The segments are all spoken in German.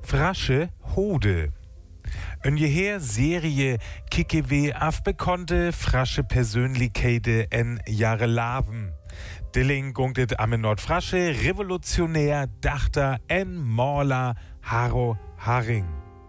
Frasche Hode. Een jeher serie kikke we afbekannte frasche Persönlichkeiten en Jahre Laven. Dilling gungtet am Nordfrasche Revolutionär, Dachter en Maler Harro Harring.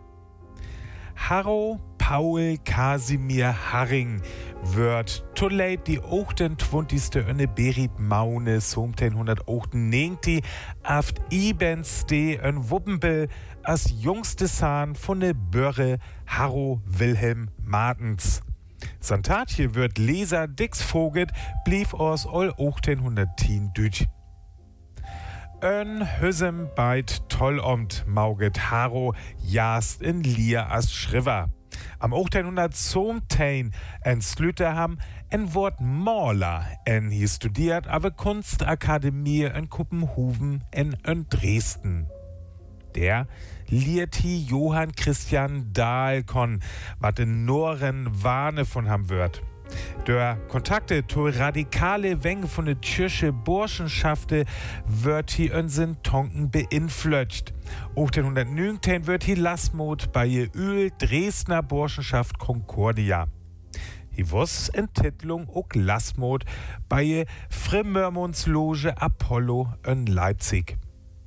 Harro Paul Casimir Harring wird tolleit die 28. Berit Maune 1798 aft ibenste en Wuppenbel als jungste Sahn von ne Börre Harro Wilhelm Martens. Santatje wird Leser Dix Voget blieb aus all 1810 düt. Ön Hüsem beit Tollomt mauget Harro jast in Lier as Schriver. Am 1817 en Slüterham en Wort Maler en hi studiert aber Kunstakademie in Kuppenhuven en Dresden. Der liert hi Johann Christian Dahlkon, wat in Noren Warne von ham wird. Der Kontakte to radikale Wenge von der Kirche Burschenschafte wird hi in Tonken beinflötscht. 1819 wird hi Lassmod bei ihr Öl Dresdner Burschenschaft Concordia. Hi wuss in Titlung ook Lassmod bei ihr Frimörmundsloge Apollo in Leipzig.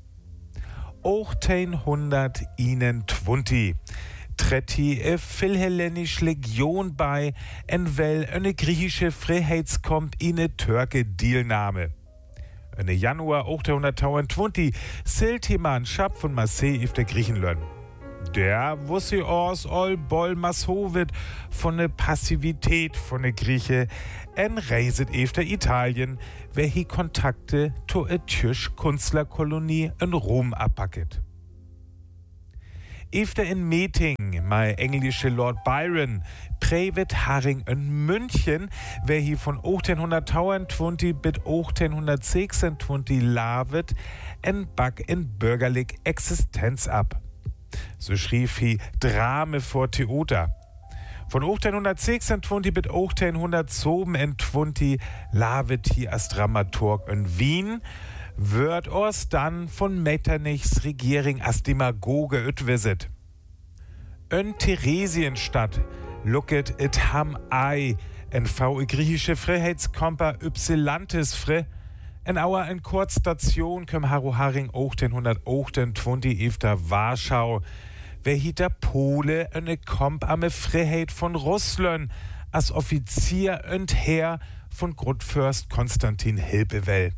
1820 tritt hi Philhellenische Legion bei, en wel eine griechische Freiheitskommt ine Türke Dealnahme. In Januar 1820 silt hi Mannschaft von Marseille auf der Griechenland. Der wusste aus all Boll Massovet von ne Passivität von ne Grieche en reiset efter Italien, wer hi Kontakte to e Tschüsch Künstlerkolonie in Rom abpacket. Efter in Meeting mei englische Lord Byron prävet Harring in München, wer hi von 1820 bis 1826 lavet en back in bürgerlich Existenz ab. So schrieb hi Drame vor Theater. Von 1826 bis 1827 lavet hi als Dramaturg in Wien, wird os dann von Metternichs Regierung als Demagoge utwiset. In Theresienstadt lucket it ham ei, en v griechische Freiheitskomper Ypsilantis fre, en auer en Kurzstation küm Harro Harring 1828 efter Warschau, wer hiter Pole en komp am Freiheit von Russland als Offizier und Herr von Grundfürst Konstantin Hilpewell.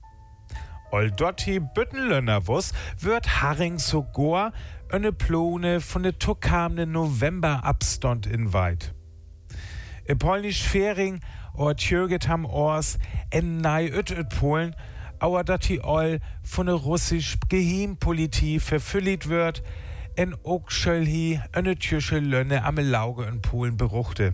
All dotti Büttenlöner wuss wird Harring sogar eine Plone von der Tukamne November abstond in weit. In polnisch Färing or tjöget ham ors en nei Polen, aber dotti all von der russisch Geheimpolitie verfüllt wird, en ook schöll hi eine tschüsche Lönne am Lauge in Polen beruchte.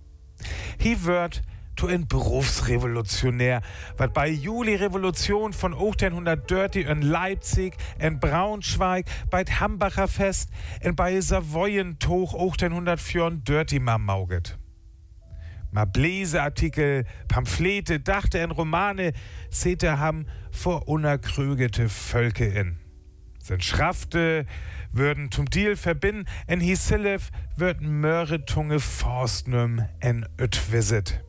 Hi wird to ein Berufsrevolutionär, wat bei Juli-Revolution von 1830 in Leipzig, in Braunschweig, bei Hambacher Fest, in bei Savoyentoch 1834 ma mauget. Ma Bläseartikel, Pamphlete, Dachte en Romane, sete ham vor unerkrügete Völke in. Sind Schrafte würden zum Deal verbinden, en Hisillev würden Mörretunge Forstnum en Utvisit.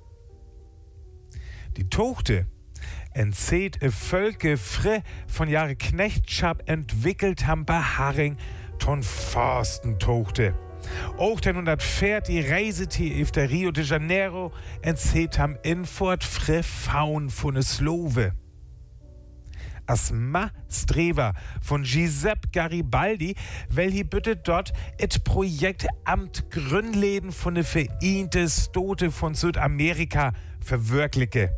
Die Tochte entzieht Völke fre von Jahre Knechtschaft entwickelt ham bei Harring ton Forstentochte. 1840 reiset hi efter Rio de Janeiro entzieht ham infort fre Faun von ne Slove. As Strever von Giuseppe Garibaldi, wel hi bitte dort et Projekt Amt Grünläden von ne Vereinte Stote von Südamerika verwirkliche.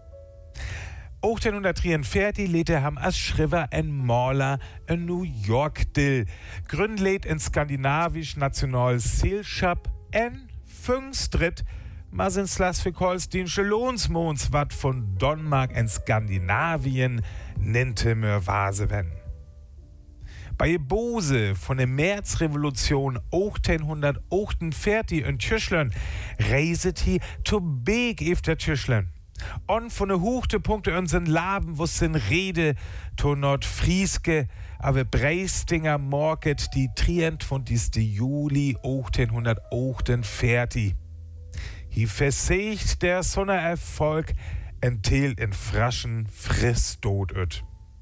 1843 lädt ham as Schriver en Maler in New York dill. Grünläd in skandinavisch National Seelschap en Füngstritt ma sind Slasvik-Holstinsche Lohnsmons wat von Donmark in Skandinavien nennte mir Vaseven. Bei Bose von der Märzrevolution 1848 in Tschüschlen reiset hi to Beek efter Tschüschlen. On von der Hochdepunkte unseren Laben, wo sin Rede to Nordfrieske aber Breistinger Market die 23. Juli 1848. Hier versiegt der Sonnererfolg enthielt in Fraschen Fristod üt.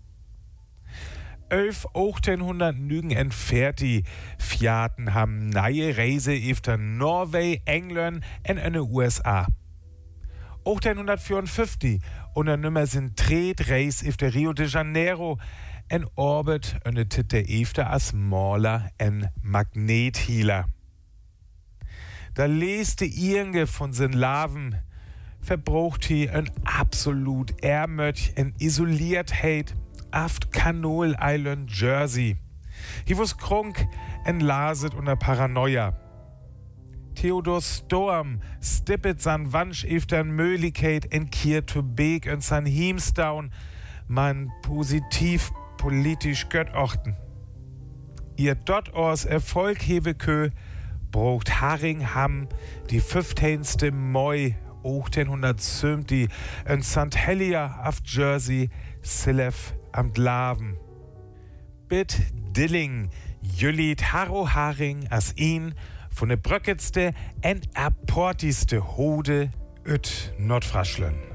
1849 Fiaten haben neue Reise efter Norway, England und in den USA. 1854 unternimmer sind Reis efter Rio de Janeiro en Orbit und Titel efter als Maler en Magnethealer. Da leste Irnge von sen Larven, verbraucht hi en absolut Ärmöch en Isoliertheit aft Canol Island, Jersey. Hi was krunk en laset unter Paranoia. Theodor Storm stippet san Wansch efter Möglichkeit en Kier to Beek en san Heemstown man positiv politisch göttochten. Ihr dort aus Erfolg hewe kö braucht Haringham die 15. Mai 1870 en St. Helier auf Jersey Silef am Laven. Bit Dilling Jüllit Harro Haring as ihn von der bröcketste en apportiste Hode üt Nordfraschlen.